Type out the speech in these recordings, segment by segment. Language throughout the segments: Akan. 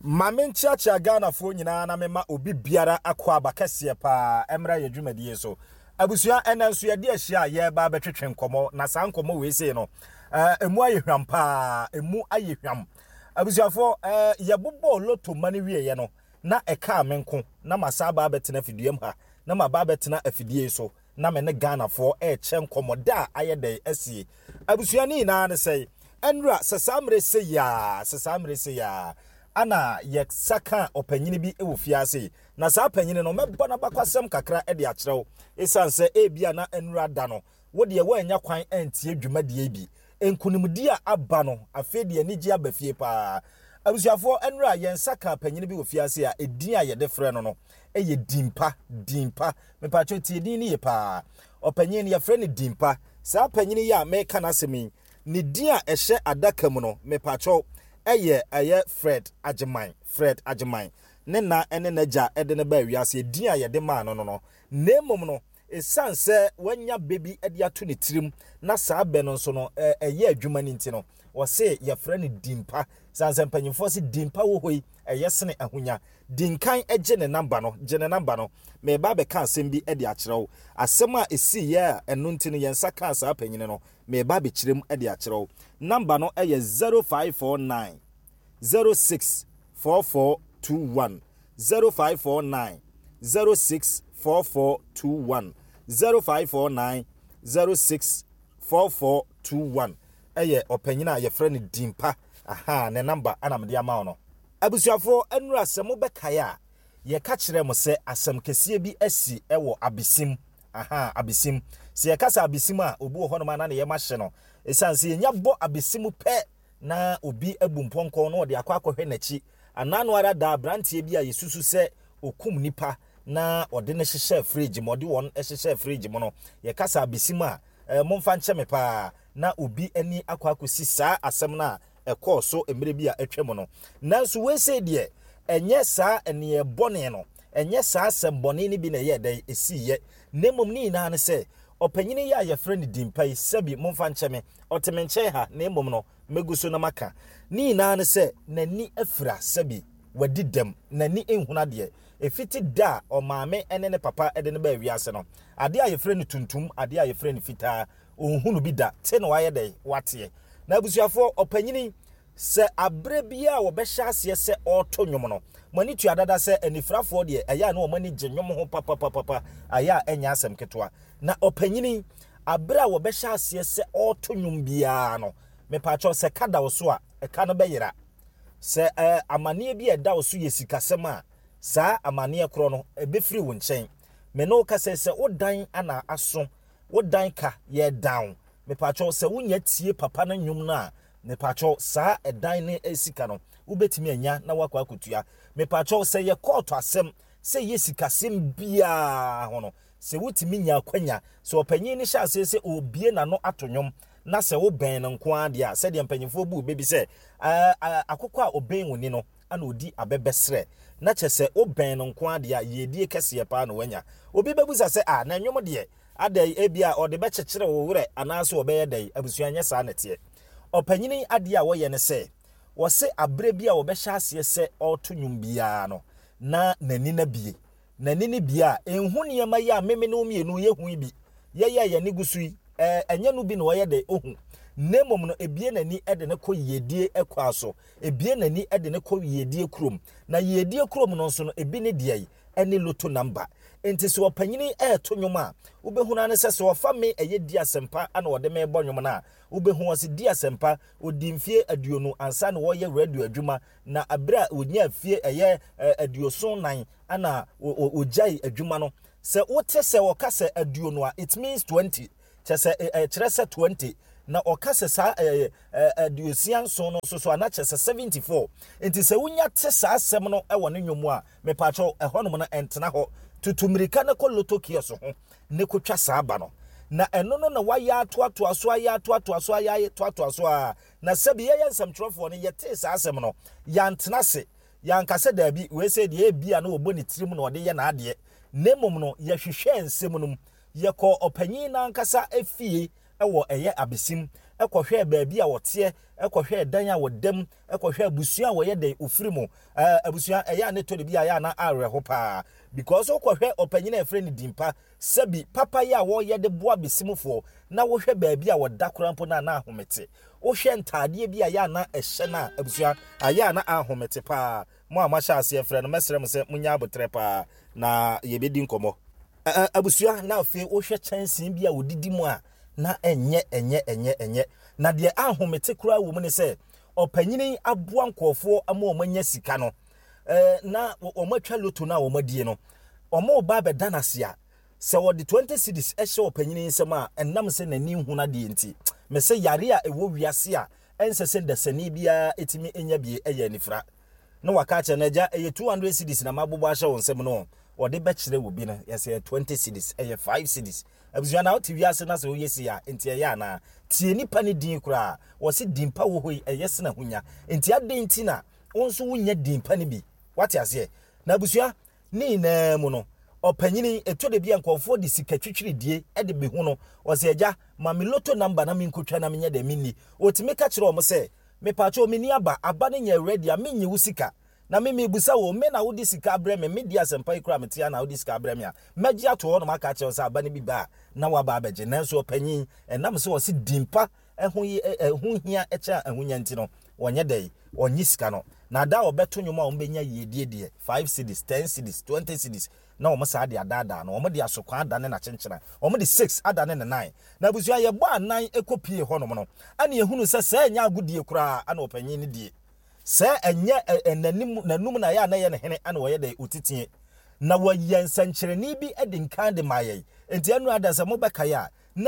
Mamen chiacha Ghana fo nyina na mema obi biara akwa abakese pa emra yadwumadie so abusua enanso ye de ahia ye ba betwetwe nkomo na sa nkomo we sei no emu ayehwam pa emu ayehwam abusuafo ye bobo loto mani wie ye no na eka amenko na masaba betena fiduem ha na maba betena afidie so na me ne Ghana fo che nkomo da ayede asie abusua ni na ne sei enra sesamre sei ya ana ye saka opanyini bi ewo fiase na sa panyini no mebɔ na bakwasem kakra e de akyerew esanse ebia na enura da no wo de wo anya kwan antie dwumadie bi enkunimdi a aba no afedi anigi abafie pa abusuafo enura ye saka panyini bi wo fiase a edin a ye de frɛ no no eye dimpa mepacho tie din ni ye pa opanyini ye frɛ ne dimpa sa panyini ya meka na semi ne din a ehye adaka mu no mepacho eye Fred Agyemang ne na ene naja ede ne ba wiase din a ye de ma no nemom no esanse wanya baby ede ato ne tirim na saa be no so no eye adwuma ni nti no wo se ye frɛ ne dimpa sanse mpanyimfo se dimpa wo hoi eye sene ahonya dinkan eje ne number no me ba be ka asem bi ede akyerew asem a esi ye eno nti no ye nsa ka saa panyine no me ba be kyerem ede akyerew number no eye 0549 064421 0549 064421 0549 064421 eye opanyina ye frɛ ne dimpa aha ne number anam de ama no abusuafo enura asem bekaya ye ka kyerɛ mo sɛ asem kɛseɛ bi asi ɛwɔ abesim abesim se ye kasa abesim a obi wo hono ma na ye ma hye no esanse ye nya bɔ abesim pɛ na obi abumpɔnkɔ no de akɔ n'achi anano ara da brantie bi a yesusu sɛ okum nipa na ɔde ne hyehyɛ fridge mo de won hyehyɛ fridge mo no ye kasa abesim a momfa nkyɛ me pa na obi ani akɔsi saa asem na ɛkɔ so emre bi a atwam no nanso we say de enye saa ene bɔne no enye saa asem bɔne ni bi na ye dai esiye nemom ni na ne sɛ opanyini ya ye frɛ ne dimpa yi sɛbi momfa nkyɛ me ɔtemenkyɛ ha nemom no meguso na maka ni na ne sɛ nani afira sɛbi wadi dem nani enhuna de efiti da ɔmaame ene ne papa ede ne ba wiase no ade a ye frɛ ne tuntum ade a ye frɛ ne fitaa onhunu bi da te no waye dai wate na abusuafo opanyini se abre bia wo be hyase se oto nwom no mani tu adada se anifrafo de aya na o mani gye nwom ho papa aya enya asem ketwa na opanyini abre wo be hyase se oto nwom bia no me pacho se kada wo so a eka no be yera se amane bi eda wo so yesikasem a saa amane kro no ebefiri wo nkyɛn me no ka se odan ana aso odan ka ye down me pacho se wonya tie papa na nwom na me pacho saa edan ne esika no ubetimi anya na wakwa akotua me pacho se ye court asem se yesikasem bia ho no se wutimi nya kwanya se opanyin ni sha se obie na no atonwom na se wo ben nko ade a se de mpanyimfo bu bebi se akokɔ a oben woni no ana odi abebesre na kyese oben nko ade a yedie kese pa na wanya obi bebusa se na nwom de adai ebia ode be kyekere wo wure anaso obeye dai abusuanya saa nete opanyini ade a wo ye ne se wo se abre bia wo be hyase se oto nwum bia no na nani na bie nani ne bia enhu ne ma ya meme no mienu ye hu bi ye ne gusui enye no bi no ye de ohu nemom no ebie nani ede ne kɔ yedie ekwa so ebie nani ede ne kɔ yedie krom na yedie krom no so no ebi ne de ene loto number enti so opanyini to nwom a wobehuna ne sɛ ofa me eye di asempa ana wode me bɔ nwom na wobehu wose di asempa odi mfie aduonu ansa na wo ye radio adwuma na abra onya fie eye aduoson nan ana ojai adwuma no sɛ wote sɛ woka sɛ aduonu a it means 20 kyerɛ sɛ 20 na okase sa aduosian so no so anache 74 enti sɛ wonya te sa asɛm no ɛwɔ ne nwom a me pacho ɛhɔnom no entena hɔ tutumirika ne koloto kieso ho ne kotwa saa ba no na ɛno no na waya atoatoa so a na sɛbi yɛ nsɛmtwerɛfoɔ no yɛte saa asɛm no yɛntena se yɛnkasɛ daabi we sɛ deɛ bia na wɔbɔ ne tirim na ɔde yɛ na adeɛ nemom no yɛhwehwɛ nsɛm no yɛkɔ ɔpanyin na nkasa afie ɛwɔ ɛyɛ abesim ekohwe baabi a wote ekohwe dan a wodam ekohwe abusua wo ye de ofirimu abusua eya ne to de bia ya na areho pa because okohwe opanyina e friend dimpa sabi papa ya wo ye de boa besimfo na wo hwe baabi a woda korampo na na ahomete wo hwe ntade bia ya na ehye na abusua aya na ahomete pa mo amasha ase friend mesrem se munya abotre pa na yebedi nkomo abusua na afi wo hwe chanse bia wodidi mu a na enye na de ahomete kura wo mu ne se opanyini aboa nkofo ama omanya sika no na omatwa loto na omadie no omo ba be danasia se wo de 20 cedis ehye opanyini nsem a enam se nani hu na de nti me se yare a ewo wiase a ensese ndasani bia etimi enya bie eye nifra no waka che na ja eye 200 cedis na mabobo ahye wo nsem no ode be kire wo bi no yese 20 cedis eye 5 cedis abusua na oti wiase na se wo yesi a enti eye na tie nipa ne din kura wo se dimpa wo hoi eye se na hunya enti ade nti na wonso wunya dimpa ne bi wate ase na abusua ni na mu no opanyini etode bia nkonfo de sika twitwiri die e de behu no wo se agya ma me loto number na me nkotwa na menye de minni otimi ka kire o mo se me paacho me ni aba ne nya ready a menyi wusika na me busa wo me na wo di sika abrɛ me di asempa ikura metia na wo di sika abrɛ me a magi ato ho no maka kire o se aba ne bi ba na wa ba abegye nanso opanyin enam se wo se dimpa ehun hia echa ehunya nti no wonye dai onyi sika no na da obeto nwuma o mbenya yedie 5 cedis 10 cedis 20 cedis na o masa ade adada na o mde asokwa adane na chenchena o mde 6 adane na 9 na busua ye bo anan ekopie ho no no ana ehunu se enya agudie kura ana opanyin ne die se enye nanum na ya na ye ne hene ana wo ye dai otitie na wo yensankyereni bi edinkan de maye enti anu ada se mo bekaya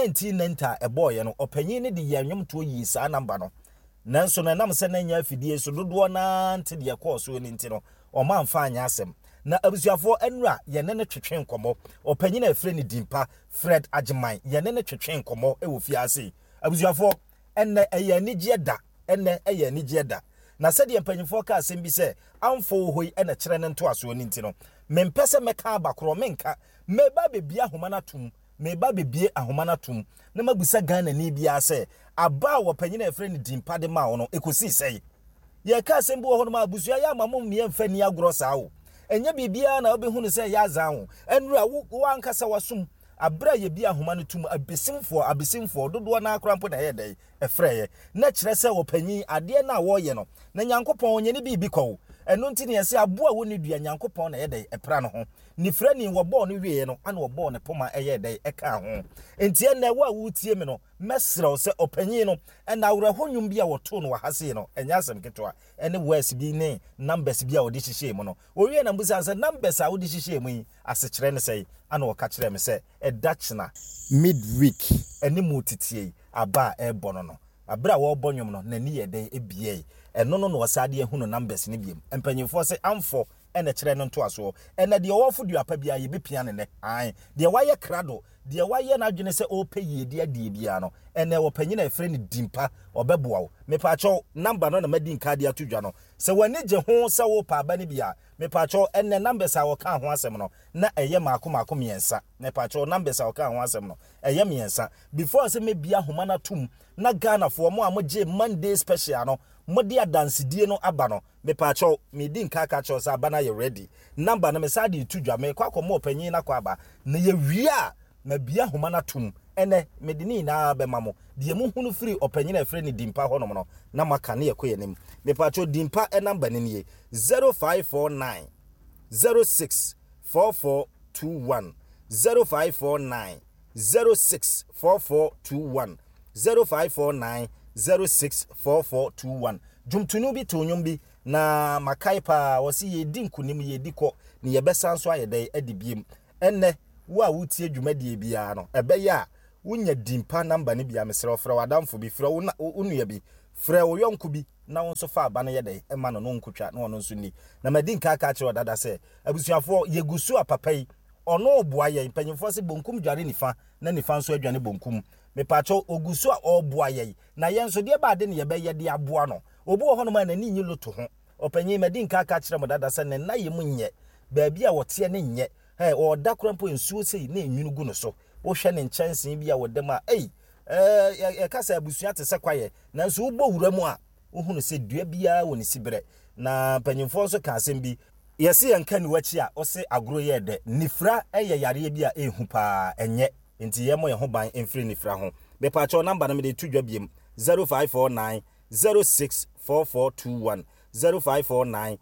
1990 eboye no opanyin ne de yenwom to yi sa namba no nanso na nam se na nya afidie so dodo na nte de course so ni nti no o ma mfa anya asem na abusuafo enura ye ne twetwe nkomo opanyina efre ni dimpa Fred Ajiman ye ne twetwe nkomo e wo fiase abusuafo enne eye ni gieda enne eye ni gieda na se de empanyifo ka asem bi se amfo hoi ene kire ne nto aso ni nti no mempese meka abakro menka meba bebia homa na tum meba bebie ahoma na tum na mabusa Ghana ni bia se aba wo panyina efre ni dimpa de ma wo no ekosi sei ye ka asem bi wo ho no ma abusua ya mammo mie mfa ni agro saa wo enye bibia na obehunu se ya zan wo enura wo ankasa wasum abra ye bia homa no tum abesimfo dodo na akrampo na ye dai efre ye na kire se wo panyin ade na wo ye no na nyankopon onye ni bibi ko eno nti ne yesi aboa wo ne dua nyankopon na ye dai epra no ho ni frɛ ni wo bɔ no wie no ana wo bɔ ne poma eye dai eka ho enti ene wo a wutie me no mesrɛ se opanyin no na awra honwum bia wo to no wa hase no enya asem ketwa ene words bi ne numbers bia wo de hihye mu no o wie na mbusa se numbers a wo de hihye mu yi asekyerɛ ne sei ana wo ka kyerɛ me se edachna midweek ene mu titie aba e bɔ no abra wo bɔ nwum no na ni ye dai ebie eno no wasade ehunu numbers ne biem empanyimfo se amfo ene kyerɛ no nto aso ene de ɔwɔfo duapa bia ye bepia ne ne an de waye krado de waye na adwene se o peye de adie bia no ene wo panyina efre ne dimpa obɛboa wo mepaacho number no na madi nka de atodwa no se wani gye ho se wo pa ba ne bia mepaacho ene numbers a wo ka ho asɛm no na ɛyɛ maako miensa mepaacho numbers a wo ka ho asɛm no ɛyɛ miensa before se me bia homa na tum na Ghana fo mo a mo gye Monday special no modi adansedie no aba no mepaacho medi nka ka cho sa aba na ye ready number na me sa de tudwa me kwa komo panyin na kwa aba na ye wia na bia homa na tum ene medini na be mamo de mu hunu free opanyina efre ni dimpa ho no na maka na ye koyenim mepaacho dimpa e number ne nie 0549 064421 0549 064421 0549 064421 jumtunu bi to nyum bi na makaipa wasi ye dinkunim ye diko ni ye besanso ayedai adibiem enne wo a wutie dwumadie bia no ebe ya wunya dimpa number ne bia mesere ofre wadamfo bi frɛ unuya bi frɛ wo yonku bi na wonso fa aba na yedai ema no nkutwa na ono nso ni na madi nka aka kire odada se abusuafo yegusu apapai ono oboa ye mpanyimfo se bonkum dware nifa na nifa nso adwane bonkum mepacho ogusu a oboa ye na yenso de ba de ne ye be ye de aboa no obo ho no ma na ni nyi loto ho opanyin madi nka aka kire mo dada se ne na ye munye baabi a wote ne nye o da krampo nsuo sei na enwunu gu no so wo hwe ne nchansen bi a wodam a ya kasa abusua te se kwaye nanso wo bo wura mu a wo hunu se dua bia wo ne sibere na panyimfo so ka asem bi yesi yanka ni wachi a o se agro ye de nifra eye yare bia ehu pa enye nti ye mo ye ho ban emfiri nifra ho be pa cho number na me de tudwa biem 0549 064421 0549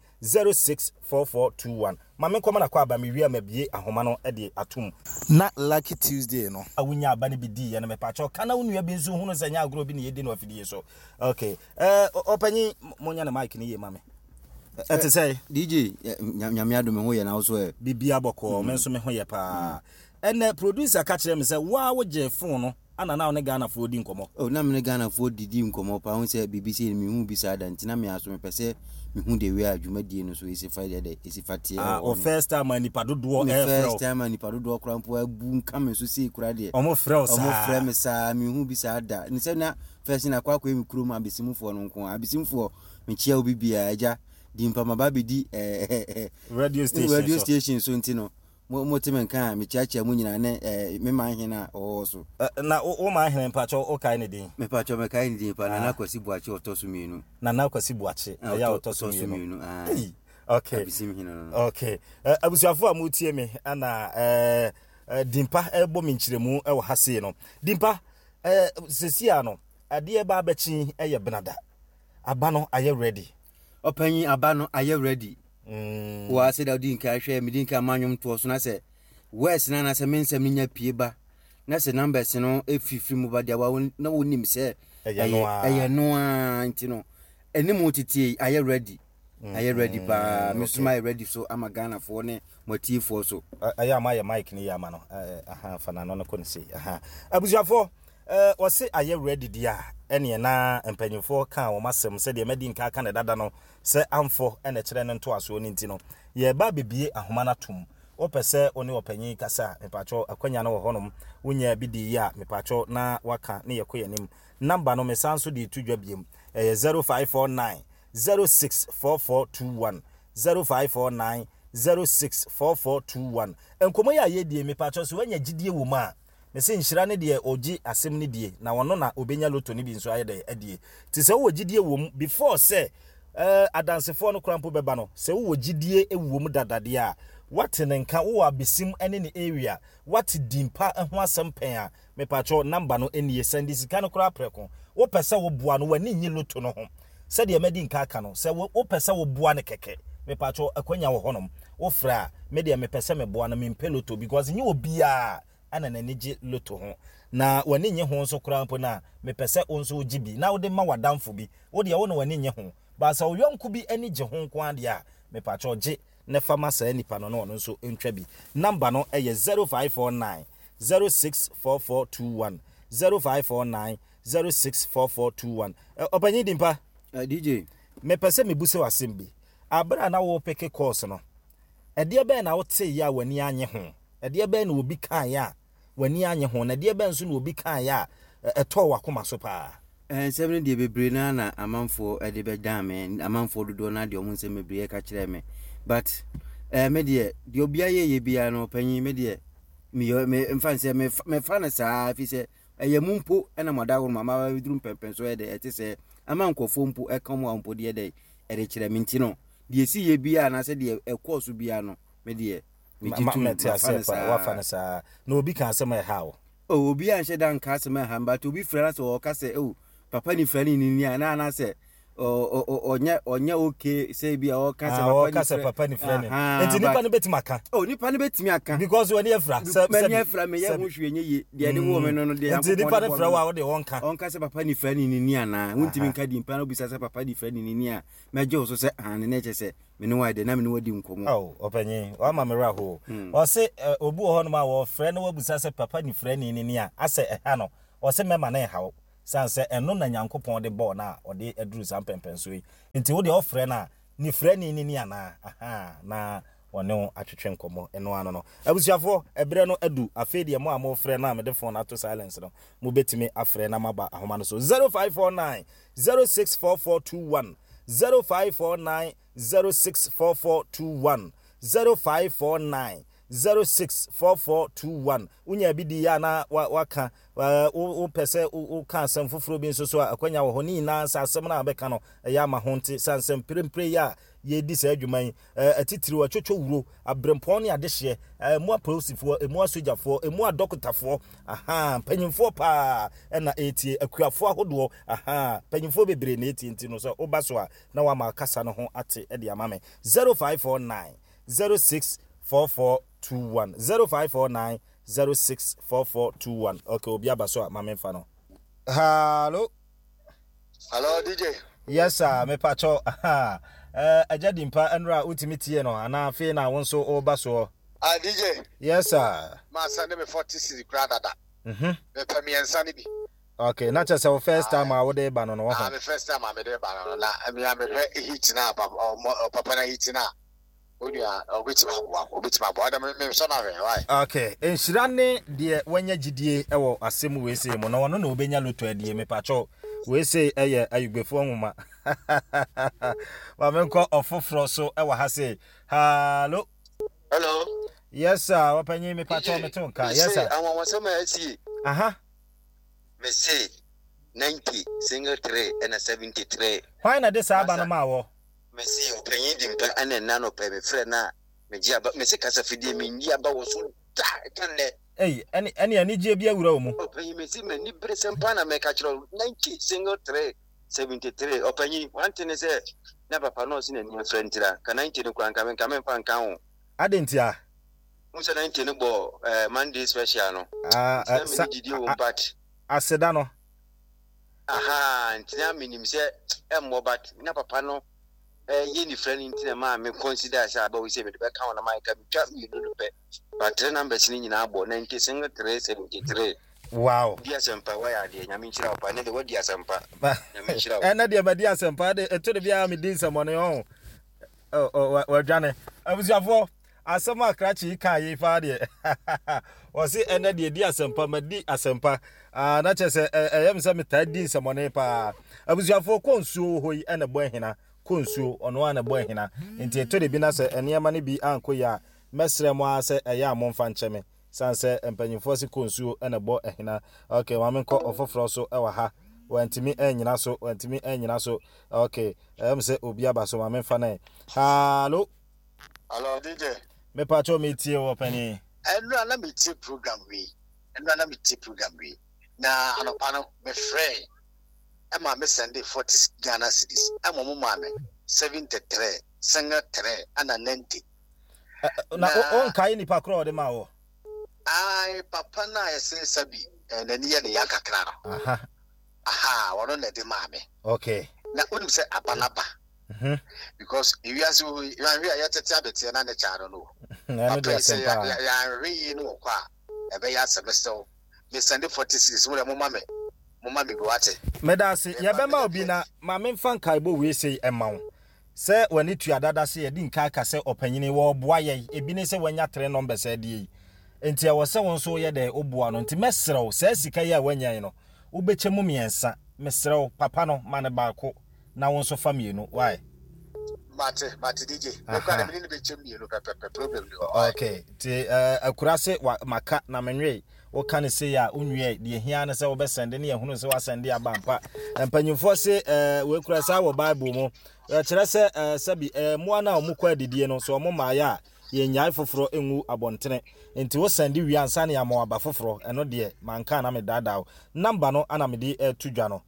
064421 mame koma na kwa aba me wi amabie ahoma no de atum na lucky Tuesday no awunya aba ne bidi ye na me pa cho kana wonu abi nso hunu sanya agro bi ne yedi no afidie so okay opanyi monya na mic ne ye mame ete say DJ nyame adome ho ye na wo so bibia boko me nso me ho ye pa ene producer ka kire me say wa wo je phone no ana na Ghana for di nkomo na me Ghana for di nkomo pa ho say BBC me hu bisa da ntina me aso me pese me hu de we adwumadie no so isi Friday de isi fatie o first time nipa dodo first time nipa dodo krampo abu nka me so sei kura de omo frɛ me sa me hu bisa da ni se na first na kwa me kuro ma abesimfo no nko abesimfo me chia obi bia agya di mpa ma ba be di radio station so ntino mo temen kan me chiachia mu nyina ne me man hena so na o man hena pacho o kai ne din me pacho me kai ne din pa na kwasi buache otoso mienu na kwasi buache ya otoso mienu okay okay abusuafo a mu tie me ana dimpa ebo me nkyiremu e wo hase no dimpa sesia no ade ba abachi eye benada aba no aye ready opanyi aba no aye ready wa se da din ka hwe me din ka manwom to so na se west na se mensem nya pie ba na se numbers no efifiri mu ba dia wa na wonim se eye no anti no enimu titi aye ready ba me suma ready so ama Ghana for ne moti for so aya ma ya mic ni ya ma no fana no ko ne se abusuafo wose aye ready dia ene na empanyefo kan wo masem se de medi nka kan dada no se amfo ene kire ne nto aso ni ntino ye ba bebie ahoma na tum opese oni opanyi kasa mepacho akwanya na wo honom wonya bidi ya mepacho na waka ne yekoye nim number no mesanso de tudwa biem 0549 064421 0549 064421 enkomo ya ye die mepacho so wanya gidie wo ma mese nhyira ne de oji asem ne die na wono na obenya loto ne bi nso aye de adie ti se wo gidie wo before say adansefo no krampo beba no se wo gidie ewuo mu dadade a watene nka wo abesim ene ne area wat dimpa ho asem pen a mepacho number no enie send sika no kra preko wo pese wo boa no wani nyi loto no ho se de medi nka aka no se wo pese wo boa ne keke mepacho akwanya wo honom wo fra me de me pese me boa no me peloto because nyi obia ana na neje loto ho na wani nye ho nso krampo na me pese onso ogibi na wo de ma wadamfo bi wo de wo no wani nye ho ba sa oyonku bi ani je ho nko ade a mepacho je ne fama sa nipa no no nso entwa bi number no eye 0549 064421 0549 064421 opanyi dimpa DJ me pese me buse wasem bi abra na wo peke course no ede be na wo te ya wani anye ho ede be na obi kan ya wani anye ho na ede be nso na obi kan ya eto wakoma so pa seven de bebre na amanfo ede be dame amanfo dodo na de omun se mebre ka kire me but me de obi aye bia no panyi me de me mfanse me fana sa fi se eye mumpo na modawo mama widrum pempen so ede ete se amankofo mpo ekam wa mpo de ede kire me ntino de si ye bia na se de ekoso bia no me de me jitu wa fana sa no obi kan se me hawo obi an shedan ka se me ha but obi frana so o ka se papa ni frani ni na se onya okay say bia o ka se papa ni frani enti nipa no betimi aka nipa no betimi aka because when you fra me ye ho hwe nye ye de ade wo me no de enti nipa no fra wa wo de onka se papa ni frani ni ana wontimi nka di mpa no bisa se papa ni frani ni a meje so se ne neche se me ne wa de na me ne wadi nkomo opanyi wa ma me ra ho o se obu ho no ma wo fra no wabusa se papa ni frani ni a ase no o se mema na hawo sanse eno na nyankopon de ball na ode aduru sampempenso yi nti wo de ofre na ni frani ni ana na wone atwetwe nkomo eno ano no abusuafo ebre no adu afi de mo amofre na me de phone ato silence no mo betimi afre na maba ahoma no so 0549 064421 0549 064421 0549 064421 unya bidi ya na waka wo pese wo kan asem foforo bi nso so akwanya wo ho ni na asem na abeka no ya ma ho nti sansem prempre ya ye di sa adwuman atitiri wa chocho wuro abrempon ne adehye emu apolisifoɔ emu asogyafoɔ emu adoktafoɔ panyimfoɔ pa na etie akuafoɔ ahodoɔ panyimfoɔ bebre na etie nti no so oba so a na wa ma kasa no ho ate de amame 0549 064421 0549 064421 okay obi abaso amame fa no hello DJ yes sir me pacho ajadimpa enra ultimate no ana fe na won so obaso DJ yes sir ma send me 40 cedi kradada me pamiensa ni bi okay na chese wo first time a wo dey ba no no ho me first time a me dey ba no na me hit na papa na hit na odia obitima bo adam me so na why okay enshirane de wanya gidie ewo asem we say mo no no na obenya loto adie me pacho we say eye ayugbefo nwuma wa menko ofofro so ewa ha say hello yes sir wapanyi me pacho me tonka yes sir awon wasema asi me say 90 single 3 and 73 why na this aba no ma wo me say opanyi dimpa anena no pe me frɛ na me gia ba me say kasa fidie me ndia ba wo so da kan le any je bia wura mu opanyi me say me ni bre sempa na me ka kiro 90 single 3 73 opanyi one thing say na papa no sin ani friend tira ka 90 no kwan ka me fa nka ho adentia unsa 90 no bo Monday special no me gidi wo part aseda no ntina minim say emmo but na papa no ye ni friend ntina ma me consider say aba we say me be ka wona mai ka twa me no pe but the numbers ni nyina abo 90 single 373 wow dia sempa wa ya de nyame nchira opa ne de wadi asempa nyame nchira na de ba dia asempa de eto de bia me din samone ho wa dwane abuziafo asema krachi ka yi fa de o si ene de dia asempa ma di asempa na chese eyem se meta din samone pa abuziafo konsuo hoyi ene bo hina konsuo ono ana bo hina nti eto de bi na se enema ne bi anko ya mesre mo ase eya amomfa ncheme sanse empanyimfo si konsuo ene bo ehina okay wa menko ofofro so ewa ha wantimi enyina so okay se obi abaso ma menfa na hello DJ me pacho me tie wo pani enu na me tie program we na anopano me free ma me send 40 Ghana cedis mo ma me 73 single 3 and 90 na on kai ni pakro de ma wo papa na yese sabi na niye ne yakakra no wono na de ma me okay na unim se abanaba because if you ask we are yatete abete na ne charo no na de sempa ya reyi no kwa ebe ya semester me send 46 mo ma me go ate medase ye be ma obi na ma me mfa nkai bo we sei emawo se wani tu adada se ye di nkai ka se opanyini wo boa ye ebi ne se wanya 3 numbers ade enti ya wo se won so ye de oboa no enti mesrew se sika ye wanya no ubechemu miensa mesrew papa no mane baako na won so famienu why mate DJ me kwa na be chemu problem okay ti akurase maka na menwe wo kan se ya unwie de hia ne se wo be sende ne ehunu se wa sende abampa empanyimfo se we kurasa wo bible mu kire se sabi mo na omukọ adidie no so mo maaya ye nyaai foforo enwu abontene enti wo sende wi ansa ne ama aba foforo eno de manka na me dadaw number no ana me de tudwa no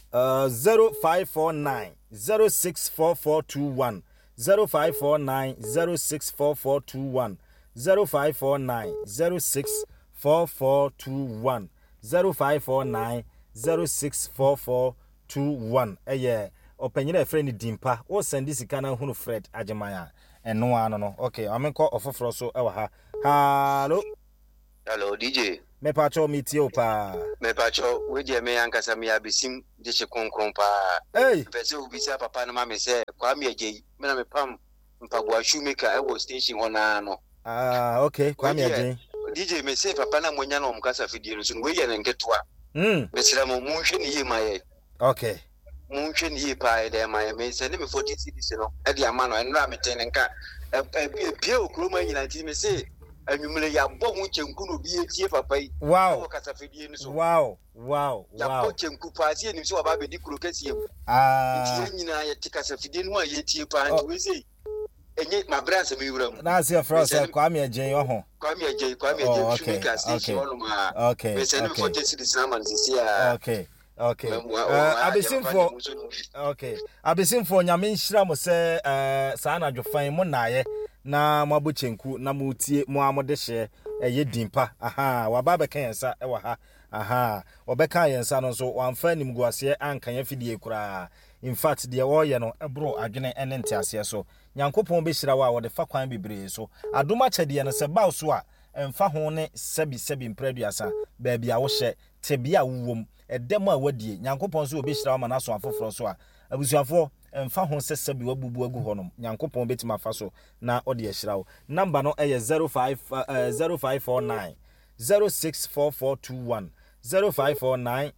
0549 064421 0549 064421 0549 064421 0549 064421 opanyina friend dimpa wo send sika na hunu Fred Ajemaya eno ano no okay amenko ofoforo so ewa ha hello DJ me pacho metie opa me pacho we je me yankasa me abisim de che konkron pa pese ubisa papa na mama se kwa me agei me na me pam mpagwa shoemaker ewo station ona no okay kwa me agei DJ me say papa na monya na omkasa fidie no so we ye na nketua me sira mo munhwe ni maye okay munhwe ni pa de maye me say ne me 40 cedis no e de ama no enra me ten nka bia okroma nyina ti me say anwumre ya bɔ ho chenku no bi etie papa yi wow kasafedie ni so wow ya bɔ chenku pa sie ni so aba be di kuro kɛse mu tie nyina ya ti kasafedie no a yetie pa nti we sei enye mabransa me wura mu na se fra se kwame agyen yo ho kwame agyen shumika station no ma okay we say no for just this na man sisi a okay abesimfo nyame nhyira mo se saa na dwofan mo naaye na mo abochenku na mo tie mo amode hye eye dimpa waba beka yensa ewa ha obeka yensa no so wamfa nimguase anka ya fidie kura in fact de wo ye no ebro adwene ene ntiase so nyankopon be hyira wa wode fa kwan bibre so adoma kyade no se baw so a emfa ho ne sebi mpraduasa ba bia wo hye tebia wuwom edem a wadie nyankopon so obi hyira wa na so afoforo so a abusuafo emfa ho sebi wabubu agu honom nyankopon betima afa so na ode hyira wo number no eye 0549 064421 0549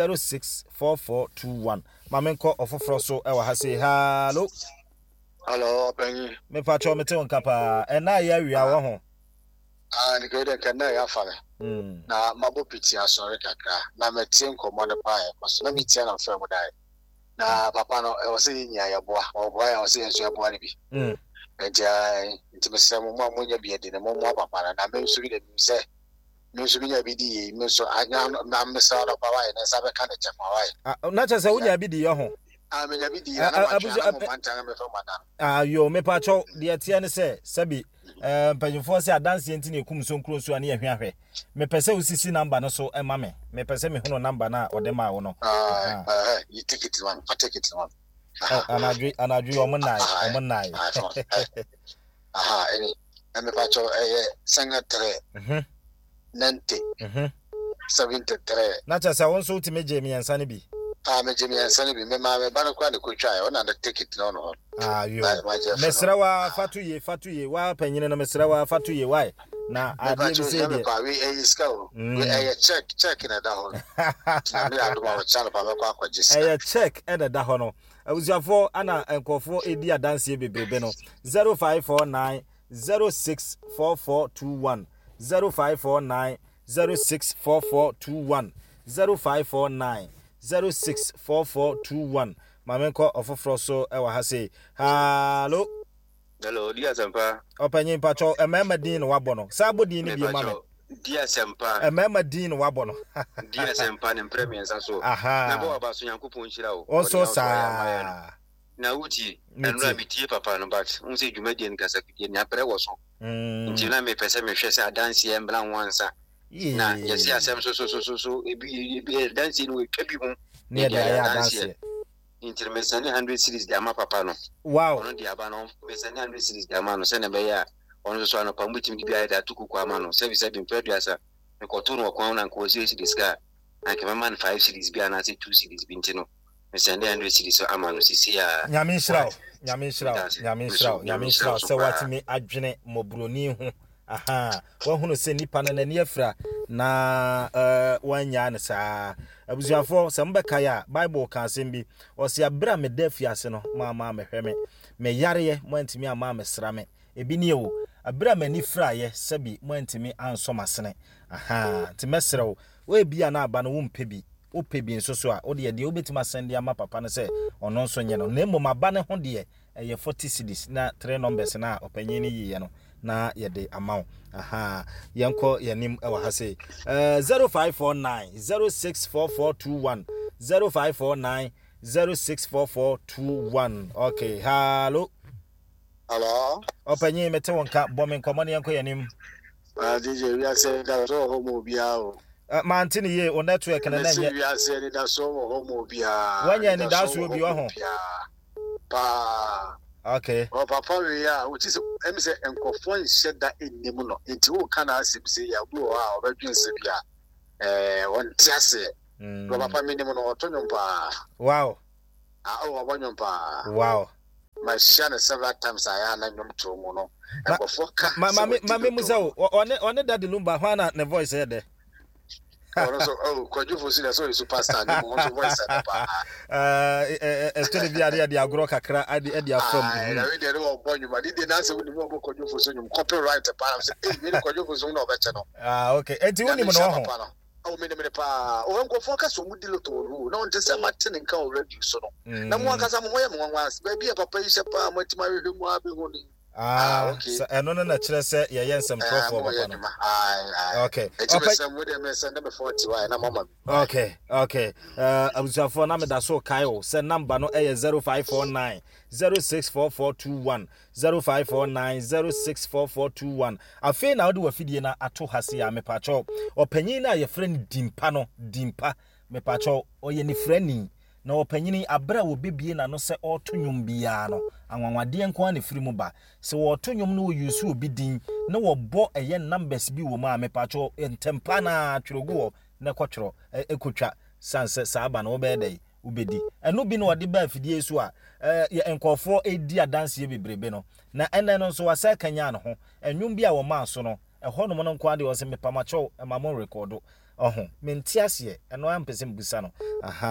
064421 mamenko ofoforo so ewa ha say hello penny me pacho mete on kapa na ya wia wo ho nikede kana ya fare na mabo piti asore kakra na metie nkomo ne pa e so na metie na fam dai na papa no e wose nya ya boa oboa ya wose enso ya boa ne bi eja intimese mo mo nya bi ede ne mo papa na me nso bi de mi se me nso bi nya bi di me nso anya na me sa ro pa wa ne sa be kana che pa wa na che se wo nya bi di yo ho me nya bi di na ma mantanga me fam na yo me pacho de tie ne se sabi mpanyufo se adanse enti na ekum so nkro so ani ahwe me pese usisi number no so ema me pese me hono number na ode ma wo no you take it one anadwi omonai any me pacho sanga 3 nante 73 na cha sa won so ultimate me yansa ne bi me jemi yansa ne bi me ma me ba no kwa de ko twa ona the ticket no yo mesrawa fatuye wa panyine no mesrawa fatuye why na ade bi se de we iska we check na da ho na me ado ma channel pa me kwa kwagisa check e da ho no abusuafo ana enkofo edi adanse bebrebe no 0549 064421 0549 064421 0549 064421 mamenko ofoforo so ewa ha say hello dia sempa opanyin pacho emema din no wabo no sabo din ni bi mame dia sempa emema din no wabo no dia sempa ne premier so na bo aba so yankopon hira wo onso sa na wuti na bitie papa no but unse dwumadie nkasa kidie ni apre wo so nti na me pese me hwese adanse embla wansa na yesi asem so ebi dance ni we twabi hu ne da ya dance intermesani 100 series de ama papa no wow ono di aba no mesani 100 series de ama no se na be ya ono so ano pambutim di bia da tuku kwa ama no service bi mpedua me koto no kwa na ko series ka anke man 5 series bia na se 2 series bi ntino mesani 100 series ama no sisi ya nyame nhyira se watimi adwene mobroni hu wahunu se nipa na nani afra na wanya ne saa abusuafo se mbeka ya bible kan sembi o se abra me dafiase no mama mehweme me yare mo antimi ama me srame ebi ne o abra mani fra ye sebi mo antimi anso masene ti mesrew we bia na aba no wo mpebi wo pebi nso so a wo de obetima sende ama papa no se ono nso nye no na emo maba ne ho de ye 40 cedis na 3 numbers na opanyin ni yiye no na yede amount yanko yanim ewa ha say 0549 064421 0549 064421 okay hello opanyin mete wonka bomen komone yanko yanim DJ we are saying that so homo bia o mantini ye o network na na nye we are saying that so homo bia wanya ni da so obi ho pa okay papa we ya which is em say enkofo nhyɛ da enim no enti wo kana asem say ya bu a obadwen se bia won tiase papa me nim no otonyo pa wow o obonyo pa wow my share several times I na nyom to mu no enkofo ka mame musa one that the lumba hwana ne voice here there Oh, could you foresee so superstar? You want to voice at Estoni bi ade ade agro kakra ade afam. I read the whole point, but didn't answer with the mobile could you foresee copyright a part of the could you foresee no better. Okay. Enti woni mo no ho. Oh, minute pa. Oh, go focus on wood to no just a Martin and cow already so. No one has some way once, baby, a papa is a palm with my room. Okay. So no na kire say ye yen some profile papa. Okay. Okay. Abusafo na me da so kai o say number no 0549 064421 0549 064421. Afi na ode wafidie na ato hase ya me pacho. Opanyin na ye friend Dimpa me pacho oye ni friend na opanyini abra wo bebie na no se oto nwum bia no anwanwade enko an firi mu ba se wo oto nwum no use obi din na wo bo eye numbers bi wo ma mepacho entempa na twrogo na kwotwro ekotwa sanse saaba na wo be dai ubedi eno bi no wode ba afidie so a ye enkofo edi adanse bebrebe no na ene no so wasa kanya no ho enwum bi a wo ma so no eho no mo no nko ade wo se mepamacho emamo recordo mentiasie eno ampese mbusa no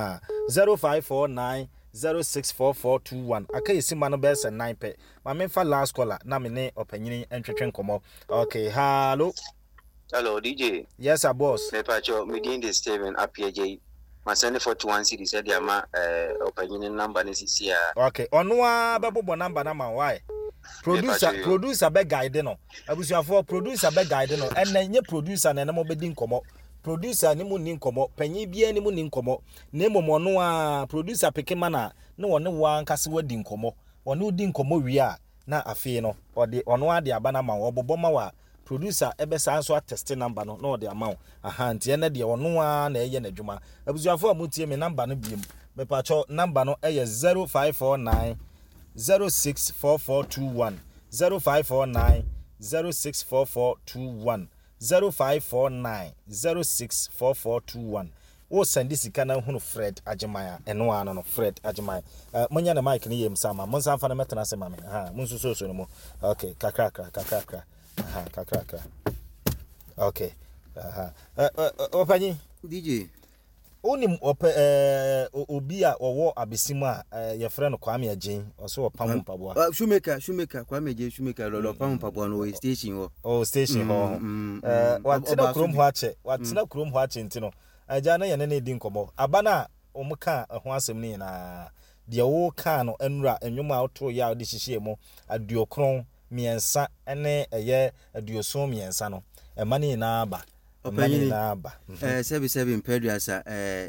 0549 064421 akayesi ma no bese 9 pe ma memfa last caller na me ne opanyini entwetwe nkomo. Okay, hello DJ. Yes sir boss. Mepacho medin the Steven APJ ma send 41 city said ya ma opanyini number ne sisi ya. Okay, ono a bebobo number na ma why producer be guide no abusuafo producer be guide no enye producer na mo bedi nkomo producer ni mu ni nkomo panyi bia ni mu ni nkomo na momo no a producer pekema na wone wa nkase wadi nkomo wone udi nkomo wi a na afi no ode ono ade aba na ma obobo ma wa producer ebe sa so test number no na ode ama nti ene de ono a na eye na dwuma abusuafo amutie me number no biem me pacho number no eye 0549 064421 0549 064421 0549 064421. O send this kana hunu Fred Ajimaya eno ano no Fred Ajimaya. Munya na mic ni yem sama. Monsa mfa na metena se mame. Munsu so no mo. Okay, kakra. Kakra. Okay. Opanyi DJ. Onim obi a owo abesimu a ye frɛ no Kwame Agyen oso opam mpaboa. Shoemaker Kwame Agyen Shoemaker lo opam mpaboa no station ho. Oh station ho. Watina krom ho ache. Watina krom ho ache ntino. Agya na ye ne di nkomo. Aba na omka ho asɛm ni na de wo ka no enura enwuma a oto ya odi hihie mu aduokron miensa ene eye aduoson miensa no. Emani na aba. Opanyini na aba. 77 Pedriasa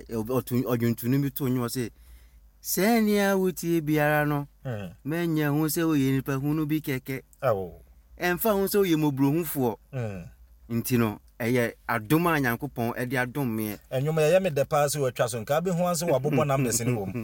ojuntunu bi to nyo se senia wuti biara no. Menya hu se oye nipa hunu bi keke. Emfa hu se oye mobrohufo. Nti no eye adoma anyankopon e de adom me. Enwuma ye me de pass we twa so nka bi hu anse wabobo numbers ni wom.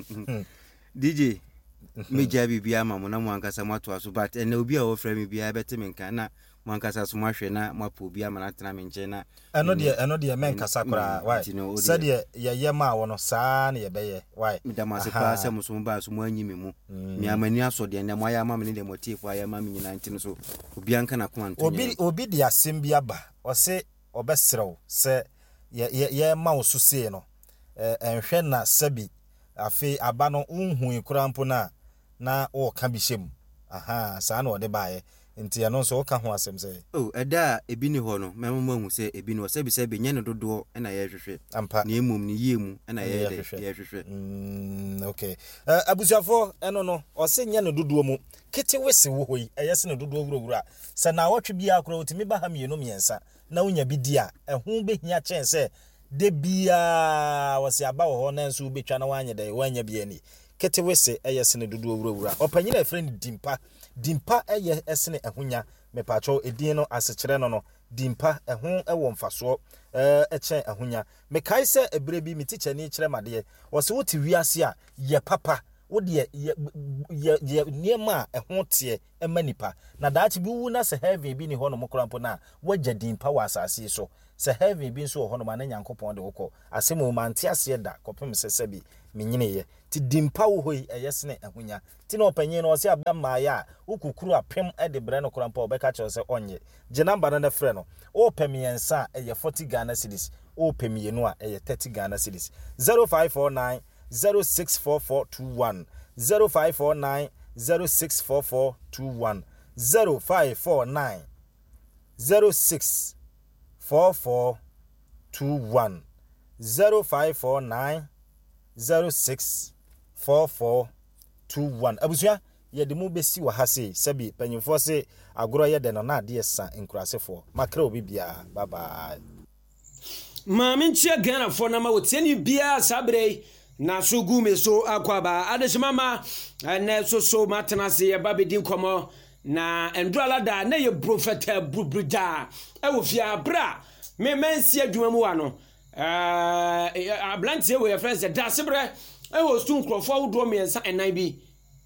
DJ meja bibia ma mo na mo ankasa mato aso but ene obi a wo fra me bia bete me nka na mo ankasa so mahwe na mapo bia ma na tena me nche na eno de men kasa kora why said ye ma wo no saa na ye beye why midamase pa se mo so ba so mo anyi me mu mi amani aso de na mo aya ma me de motif aya ma me nyina nti so obi anka na ko anto obi de asem bia ba o se obesrew se ye ma wo so se no enhwe na sabi afi aba no unhu ikura mpo na o ka bi hyem saa na ode baaye nti ya no so ka ho asem se eda ebi ni ho no memo hu se ebi no sebi nye no dodo na ye hwehwe ampa na emum ni yemu na ye hwehwe okay abusuafo eno no o se nye no dodo mu kete wese wo hoyi eyese no dodo wura se na wotwe bia akora otimi ba ha mienu miensa na unya bi dia ehu behia chen se de bia wase aba wo ho na nso betwa na wanye de wanya bia ni kete wese eyese no dodo wura opanyina friend Dimpa eye esene ehunya mepacho edin no asechire no Dimpa ehu ewo mfaso eche ehunya mekai se ebere bi mitiche ni kire made wose woti wiase a ye papa wode ye niema ehu tie emanipa na daachi bi wu na se heaven bi ni ho no mokrampo na wagya Dimpa wa asase so se heaven bi nso ho no ma na Nyankopon de wokọ asemo mante ase da kopem sese bi menyine ye ti Dimpa wo hoi eyesene ehunya ti na opanyin no se abama ya ukukuru apem de bre no korampa obeka che se onye je number na frɛ no o pemiensa eye 40 Ghana cedis open mienu a 30 Ghana cedis 0549 064421 0549 064421 0549 064421 0549 064421 abusua ye de mu besi wa ha sei sabi panyimfo se agoro ye de no na ade sa enkurasefo makra obi bia bye bye Mamin chia Ghana for na ma wotiani bia sabre na so gume so akwaba adeshimama na so matenase ye babedin komo na endrola da na ye profeta brubruja e wo fia bra me mensi adwuma mu wa no ablantie we friends da sebre e wo stu nkrofo wodo miensa enan bi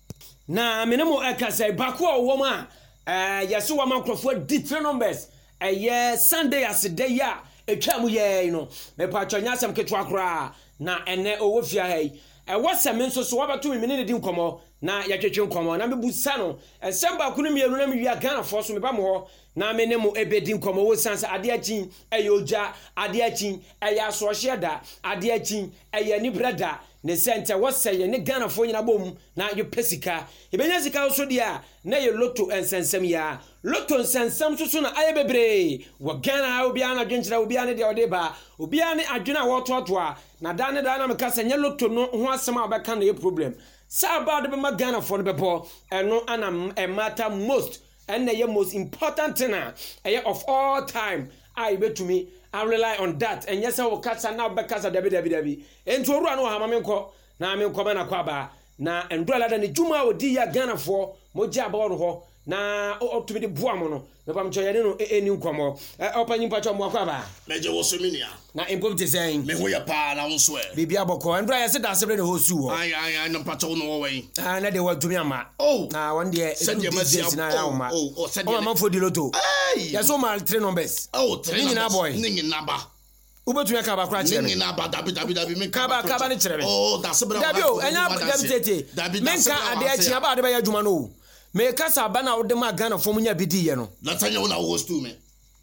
na menemo ekase bako wo ma yeso wa ma nkrofo different numbers eye Sunday asday ya etwamu ye no me pa twonya asem ketwa kora na ene owo fia hai wasem nso so wabato me ne di nkomo na yatwetwe nkomo na mebusa no semba kunu mienu na me wi Ghana fo so me ba mo ho na me ne mo ebedi nkomo wo sanse ade akin eyoja ade akin eya so hye ade akin eya ni brada ne sente wose ye ne Ghana fo nyina bom na yo pesika ebenya sika so dia na ye loto ensensem ya loto ensensem so na aye bebre wo Ghana obi ana dwenkyira obi ana de ode ba obi ana adwena wo toto a na da na me ka senye loto no ho asem a obeka na ye problem sa ba de be ma Ghana fo no bebo eno ana matter most and the most important thing of all time I bet to me I rely on that and yes I will catch now because of David and to run no hamamenko na me ko na kwaba na endola da ne juma odi ya Ghana for moja about ho na to be the boamo no me pam cho yade no eni nkomo opanyi pacho mo kwaba meje wo sominia na impop design me ho ya pa na wonso e bibia boko endola ya se da sebre ne ho su ho ai no pacho no wo we na de wa tumi ama na one day na ya uma o ma fo di loto ya so mal 3 numbers 3 ni na boy ni na ba ubetu ka ba kra chere ni na ba dabi me ka ba ni chere me da sebre dabi o enya dabi tete menka ade achi aba ade ba ya juma no me kasa bana wo de ma Ghana fo munya bidi ye no latanya wona wo stu me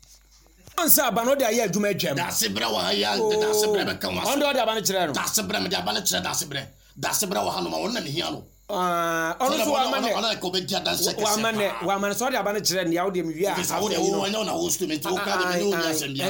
onsa bana de aye adwuma atwam da sebre wa ya da sebre be kan wa ondo de aba ni chere no da sebre me de aba ni chere da sebre wa hanu ma wona me hia no ono so wa mane ona ko be dia dan se wa mane so de aba ni chere ne ya wo de me wi a wo de wo na wo stu me to ka de me no nya asembia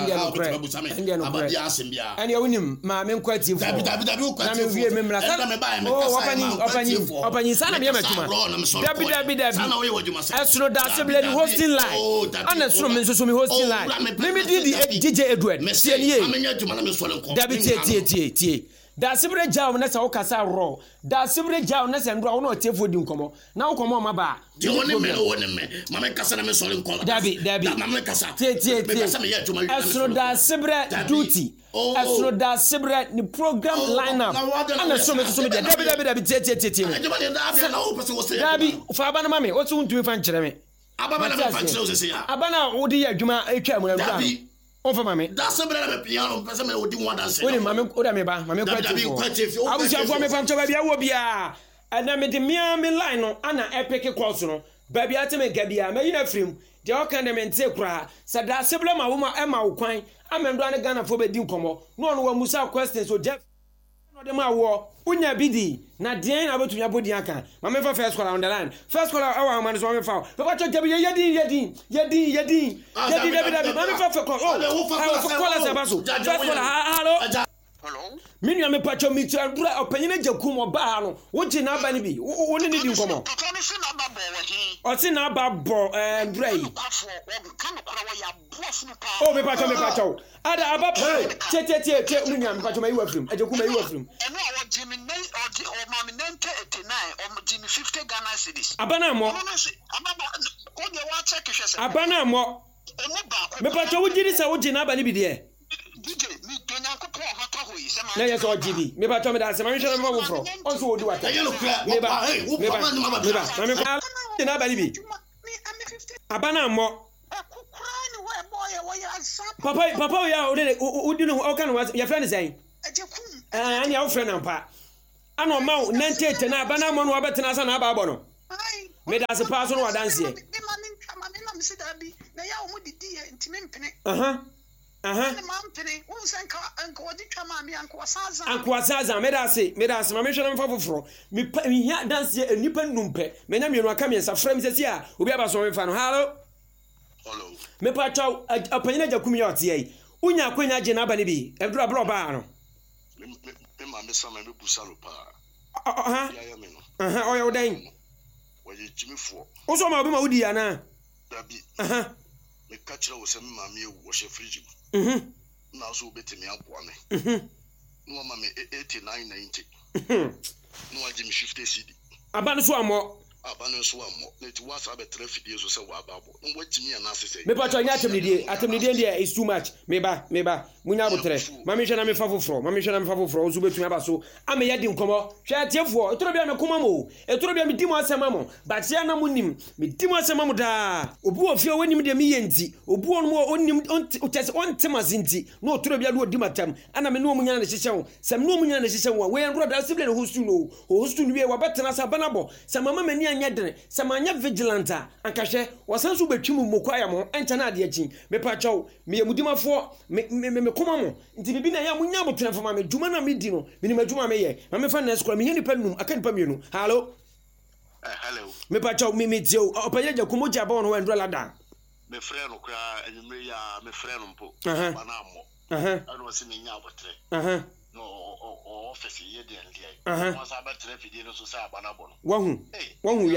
abadi asembia and ya wonim ma me nkwati fo dabi wo kwati fo na me wi me mra na me ba me kasa opani sana me matuma dabi sana wo ye wajuma se esro da seble ni hosting line ana sro me so me hosting line me di DJ Edward sie ni amenya juma na me so le nko dabi tie da sibre jaw na sa wo kasa ro da sibre jaw na sa ndro wo no tefo di nkomo na wo komo ma ba di woni me ma me kasa na me so le nko dabi na me kasa tie me kasa me ye juma esro da sibre duty esro da sibre ni program lineup ana so me dabi tie dabi fa ba na mame wo so ntumi fa nkyere me ababa na me fa nkyere wo se ya abana wo di adwuma etwa mu na on mame da sebre na me piano pese me odi mo dan se woni mame oda me ba mame kwati abusia fo me pam cho ba bia wo bia ana me de mia me line no ana epic course no ba bia te me gabia me yina frim de o kan de me nte kura sa da sebre ma wo ma e ma wo kwan amendo ane Ghana fo be di nkomo no no wa musa questions so Jeff no de ma wo unya bidi na den na betu nya bodi aka mame fa first call on the line first call our man so me fa pa cho gabi yedin dabi mame fa call call as abaso first call hello minua me pa cho mi tia dura opanyina jakum oba no wo ji na aba ni bi wo ni di nkomo o ti na aba bo dura yi o me pa cho ada aba che minua me pa cho mai wa film ajakum mai wa film eno awo Jimmy o mama nente 89 o Jimmy 50 Ghana cedis abana mo abana mo me pa cho wo jiri sa wo ji na aba ni bi de DJ mi tonya ko po hoto ho yi sema na yes o GB me ba to me da se ma hwe na fro on so odi wata me ba na ba ni bi abana mo papa ya odi no o kan ya friend say ani ya friend ampa ana ma 98 na abana mo no obetena sa na aba abo no me da se pa so no wadanse mampene unsenka anka wodi twama me anka wasaza medase ma mehwe na mfa foforo me hia dance enipa numpe menya mienu aka me nsa frame sesi a obi aba so mfa no hello me pa chaw apanyina jakumi ya ote yi unya akwenya je na aba ne bi edura bro ba no me ma me sama me busalo pa ya me no oya udan waje jimifo uso ma obi ma udi ya na dabi me ka kire wo se me ma me wo she fridge na so betimi aboa me no ma me 8990 no waje me 50 cd abanu so amo neti wasa be trafidi so se wa babo no wajimi ya na asese me pa nya atemnidie dia is too much meba munya botre ma me hwe na me fa foforo so betumi aba so ame ya di nkomo hwe tiefo etoro bia me koma mo etoro bia me di mo asema mo but ya na munim me di mo asema mo da obi ofie wonim de me yenti obi on mo onim on temazinti no otoro bia do di matam ana me no munya na hyehyɛ wo sam no munya na hyehyɛ wo we ndro da sible no hostu no hostu no wie wa betena sa banabo sama mama anya dene samanya vigilanta ankahwe wasan so betwim mokwa mo encha na ade akin me pa chaw me yamudimafo me koma mo nti bibi na ya munya botena fama me djuma na me di no me ni madjuma me ye ma me fa na escroll me heni panum aka nipa mienu hello me pa chaw me tio opanya jakumo jaba no wendro lada me frɛ no kra enyumre ya me frɛ no mpo bana mo ano se me nya botre no office ye de ndie wasa ba trafidi no so sa bana bo no wahu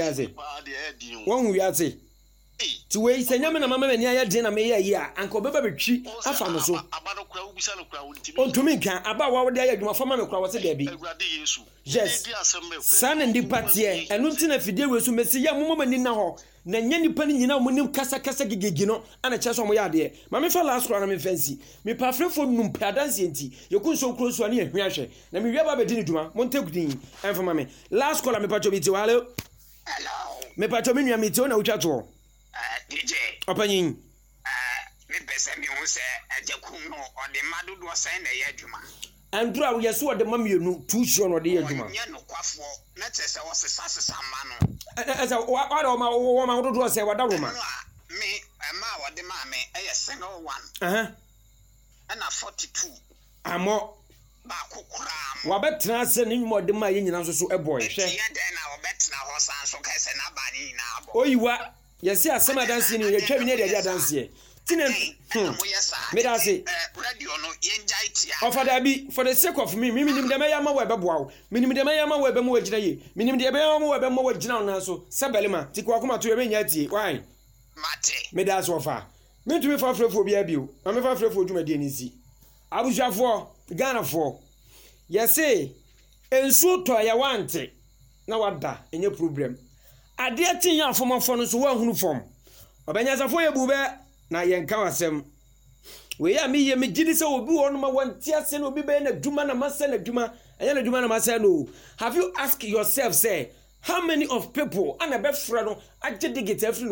wiase ti we senya me na mama mani aya de na me ye a anko beba betwi afa no so abano kra ubisa no kra ontimi ontumi kan aba wa wo de aya dwuma fama me kra wo se da bi awurade yesu yes sana ndi patie enu ntina fidie we so mesi ya mama mani na ho na nya nipa ni nyina mo nim kasa gigigi no ana kyeso mo ya de ma me fa last kra na me fancy me pa frefo num pa dance enti yekun so kro so na ehwe ahwe na me wi aba be di ni dwuma mo ntekudin enfa ma me last call me pa cho bi ti hello me pa cho me nua mi ti ona utwa to DJ opanyin me pese mi hu se ajakun no ode madodo san na ya adwuma andura wo yeso ode mamienu tu sure no de ya adwuma nya no kwafo na tese wo sesa ma no esa wa ma dodo se wa da roma me ma wode ma me eye single one ana 42 amo ba kokura mo wa betena se ni mo de ma ye nyina so eboy hwe ya den na wo betena ho san so kai se na ba ni na abo oyiwa yesi asema dance ni ye twa bi ne de dance ye tinen me da say radio no yenjai tia ofada bi for the sake of me nim de me yama we beboa me nim de me yama we be mo wagina ye me nim de be yama we be mo wagina na so sebelema tikwa kuma to ye nya tie why mate me da so fa me tumi fa frefo bia bio na me fa frefo dwuma de ni si abusuafo Ghana fo yesi ensu to ya wante na wada enye problem ade atin afomafo no so wanhunu fom obanyasafo ye bube na yenka wasem we ya mi ye me gidi se obi wonu ma wanti ase na obi be na dwuma na masa na dwuma anya na dwuma na masa no have you asked yourself say how many of people ana be fra no agye digit afri